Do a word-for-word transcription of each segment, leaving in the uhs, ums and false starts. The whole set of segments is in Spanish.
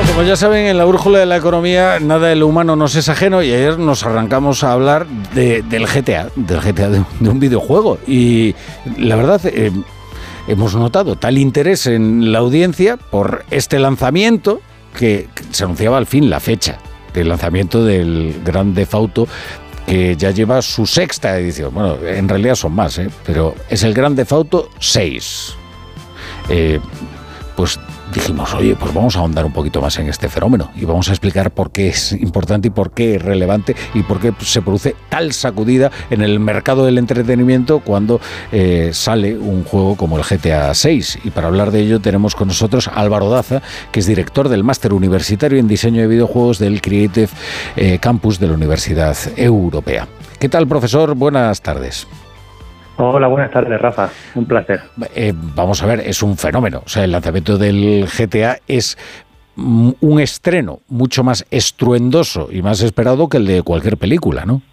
Como ya saben, en la brújula de la economía nada de lo humano nos es ajeno y ayer nos arrancamos a hablar de, del G T A, del G T A, de, de un videojuego. Y la verdad, eh, hemos notado tal interés en la audiencia por este lanzamiento que, que se anunciaba al fin la fecha del lanzamiento del Grand Theft Auto, que ya lleva su sexta edición. Bueno, en realidad son más, ¿eh? Pero es el Grand Theft Auto seis. Eh, pues dijimos, oye, pues vamos a ahondar un poquito más en este fenómeno y vamos a explicar por qué es importante y por qué es relevante y por qué se produce tal sacudida en el mercado del entretenimiento cuando eh, sale un juego como el G T A seis. Y para hablar de ello tenemos con nosotros a Álvaro Daza, que es director del Máster Universitario en Diseño de Videojuegos del Creative eh, Campus de la Universidad Europea. ¿Qué tal, profesor? Buenas tardes. Hola, buenas tardes, Rafa. Un placer. Eh, vamos a ver, es un fenómeno. O sea, el lanzamiento del G T A es un estreno mucho más estruendoso y más esperado que el de cualquier película, ¿no?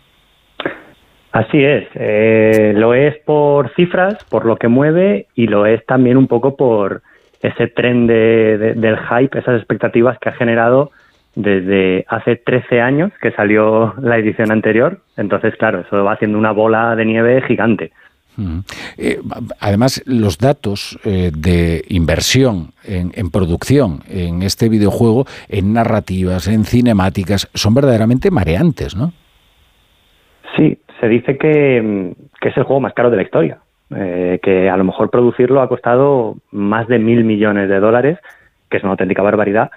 Así es. Eh, lo es por cifras, por lo que mueve, y lo es también un poco por ese tren de, de, del hype, esas expectativas que ha generado desde hace trece años que salió la edición anterior. Entonces, claro, eso va haciendo una bola de nieve gigante. Uh-huh. Eh, además, los datos eh, de inversión en, en producción en este videojuego, en narrativas, en cinemáticas, son verdaderamente mareantes, ¿no? Sí, se dice que, que es el juego más caro de la historia, eh, que a lo mejor producirlo ha costado más de mil millones de dólares, que es una auténtica barbaridad.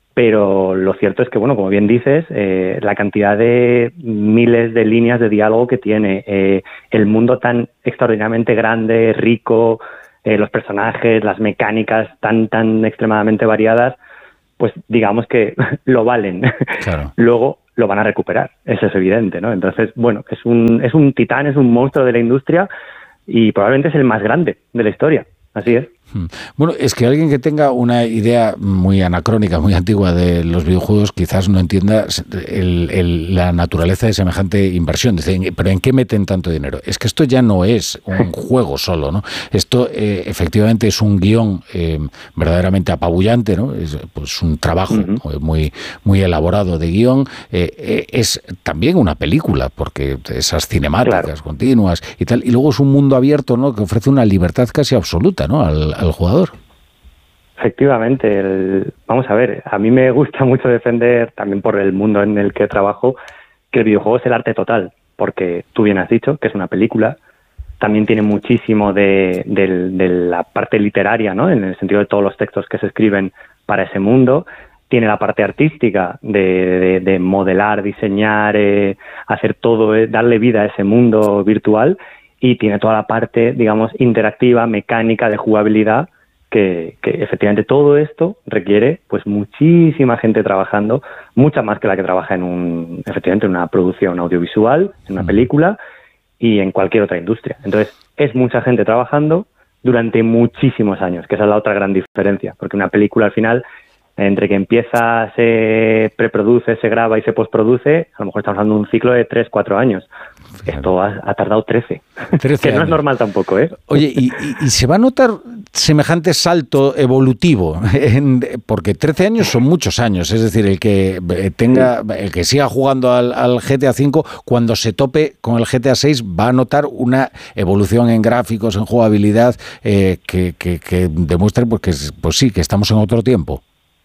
Pero lo cierto es que, bueno, como bien dices, eh, la cantidad de miles de líneas de diálogo que tiene, eh, el mundo tan extraordinariamente grande, rico, eh, los personajes, las mecánicas tan, tan extremadamente variadas, pues digamos que lo valen. Claro. Luego lo van a recuperar, eso es evidente, ¿no? Entonces, bueno, es un, es un titán, es un monstruo de la industria y probablemente es el más grande de la historia. Así es. Bueno, es que alguien que tenga una idea muy anacrónica, muy antigua de los videojuegos, quizás no entienda el, el, la naturaleza de semejante inversión. Dicen, ¿pero en qué meten tanto dinero? Es que esto ya no es un juego solo, ¿no? Esto eh, efectivamente es un guión eh, verdaderamente apabullante, ¿no? Es pues, un trabajo uh-huh. muy, muy elaborado de guión. Eh, eh, es también una película, porque esas cinemáticas claro. continuas y tal. Y luego es un mundo abierto, ¿no? Que ofrece una libertad casi absoluta, ¿no? Al, al jugador. Efectivamente, el, vamos a ver, a mí me gusta mucho defender, también por el mundo en el que trabajo, que el videojuego es el arte total, porque tú bien has dicho que es una película, también tiene muchísimo de, de, de la parte literaria, ¿no? En el sentido de todos los textos que se escriben para ese mundo, tiene la parte artística de, de, de modelar, diseñar, eh, hacer todo, eh, darle vida a ese mundo virtual, y tiene toda la parte, digamos, interactiva, mecánica, de jugabilidad, que, que efectivamente todo esto requiere pues muchísima gente trabajando, mucha más que la que trabaja en un, efectivamente, en una producción audiovisual, en una película y en cualquier otra industria. Entonces, es mucha gente trabajando durante muchísimos años, que esa es la otra gran diferencia, porque una película al final, entre que empieza, se preproduce, se graba y se postproduce, a lo mejor estamos hablando de un ciclo de tres, cuatro años. Esto ha, ha tardado trece, trece que no años. Es normal tampoco, ¿eh? Oye, ¿y, y, y se va a notar semejante salto evolutivo? En, porque trece años son muchos años, es decir, el que tenga, el que siga jugando al, al G T A cinco, cuando se tope con el G T A seis, va a notar una evolución en gráficos, en jugabilidad, eh, que, que, que demuestre pues, que, pues sí, que estamos en otro tiempo.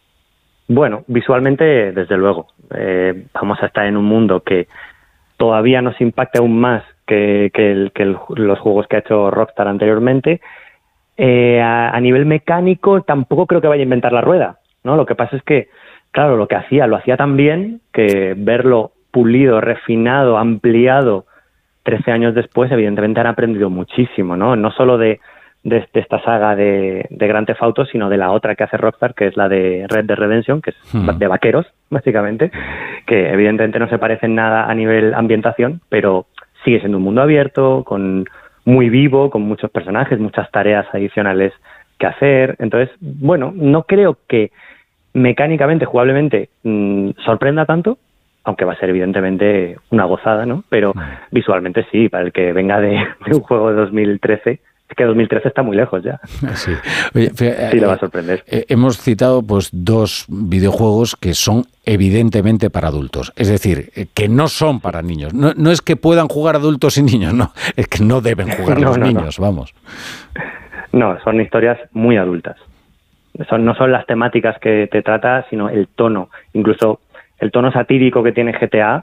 Bueno, visualmente, desde luego. Eh, vamos a estar en un mundo que todavía nos impacta aún más que, que, el, que el, los juegos que ha hecho Rockstar anteriormente. Eh, a, a nivel mecánico, tampoco creo que vaya a inventar la rueda, ¿no? Lo que pasa es que, claro, lo que hacía, lo hacía tan bien que verlo pulido, refinado, ampliado, trece años después, evidentemente han aprendido muchísimo, ¿no? No solo de, de, de esta saga de, de Grand Theft Auto, sino de la otra que hace Rockstar, que es la de Red Dead Redemption, que es hmm. de vaqueros, básicamente, que evidentemente no se parece en nada a nivel ambientación, pero sigue siendo un mundo abierto, con muy vivo, con muchos personajes, muchas tareas adicionales que hacer. Entonces, bueno, no creo que mecánicamente, jugablemente, mmm, sorprenda tanto, aunque va a ser evidentemente una gozada, ¿no? Pero visualmente sí, para el que venga de, de un juego de dos mil trece, Es que dos mil trece está muy lejos ya. Sí, Oye, sí le va a sorprender. Eh, hemos citado pues dos videojuegos que son evidentemente para adultos. Es decir, eh, que no son para niños. No, no es que puedan jugar adultos y niños, no. Es que no deben jugar no, los no, niños, no. vamos. No, son historias muy adultas. Son, no son las temáticas que te trata, sino el tono. Incluso el tono satírico que tiene G T A,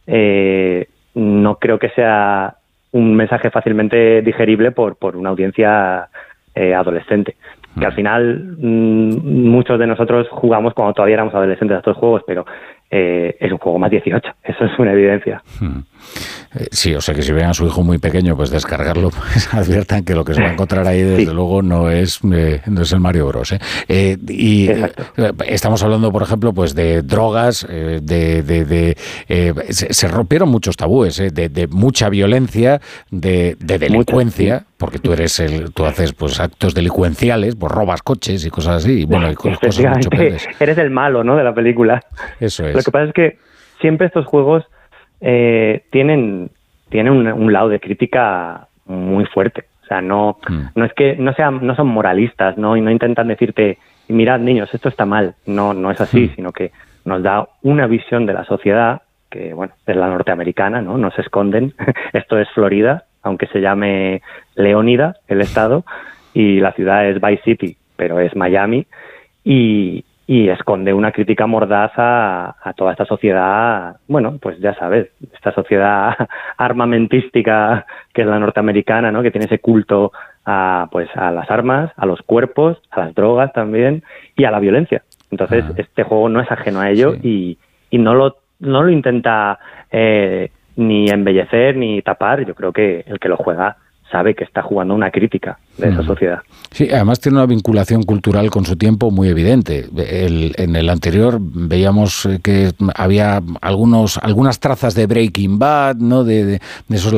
eh, no creo que sea un mensaje fácilmente digerible por, por una audiencia eh, adolescente. Que al final mmm, muchos de nosotros jugamos cuando todavía éramos adolescentes a estos juegos, pero eh, es un juego más dieciocho, eso es una evidencia. Hmm. Eh, sí, o sea que si ven a su hijo muy pequeño, pues descargarlo, pues adviertan que lo que se va a encontrar ahí desde sí. luego no es, eh, no es el Mario Bros. ¿eh? Eh, y eh, estamos hablando, por ejemplo, pues de drogas, eh, de, de, de eh, se, se rompieron muchos tabúes, eh, de, de mucha violencia, de, de delincuencia. Mucho, sí. Porque tú eres el, tú haces pues actos delincuenciales, pues robas coches y cosas así, y bueno, y cosas mucho peores. Eres el malo, ¿no?, de la película. Eso es. Lo que pasa es que siempre estos juegos eh, tienen, tienen un, un lado de crítica muy fuerte. O sea, no, hmm. no es que no sean, no son moralistas, ¿no? Y no intentan decirte, mirad, niños, esto está mal. No, no es así, hmm. sino que nos da una visión de la sociedad que, bueno, es la norteamericana, ¿no? No se esconden. Esto es Florida, aunque se llame Leónida, el estado, y la ciudad es Vice City, pero es Miami, y, y esconde una crítica mordaz a, a toda esta sociedad, bueno, pues ya sabes, esta sociedad armamentística que es la norteamericana, ¿no?, que tiene ese culto a, pues, a las armas, a los cuerpos, a las drogas también, y a la violencia. Entonces, ah. este juego no es ajeno a ello, sí. y, y no lo, no lo intenta eh, ni embellecer ni tapar. Yo creo que el que lo juega sabe que está jugando una crítica de esa sociedad. Sí, además tiene una vinculación cultural con su tiempo muy evidente. El, en el anterior veíamos que había algunos algunas trazas de Breaking Bad, ¿no?, de, de, de esos